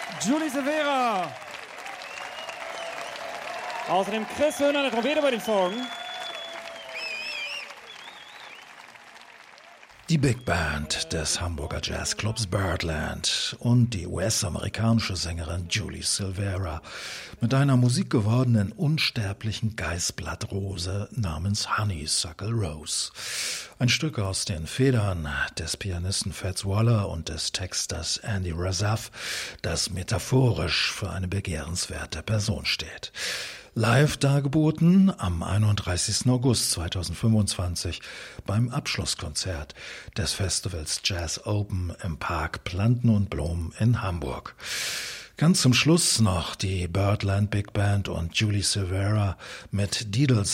Julie Silvera. Außerdem Chris Höhner, eine Trompete bei dem Song. Die Big Band des Hamburger Jazzclubs Birdland und die US-amerikanische Sängerin Julie Silvera mit einer musikgewordenen unsterblichen Geißblattrose namens Honeysuckle Rose. Ein Stück aus den Federn des Pianisten Fats Waller und des Texters Andy Razaf, das metaphorisch für eine begehrenswerte Person steht. Live dargeboten am 31. August 2025 beim Abschlusskonzert des Festivals Jazz Open im Park Planten und Blumen in Hamburg. Ganz zum Schluss noch die Birdland Big Band und Julie Silvera mit Deedle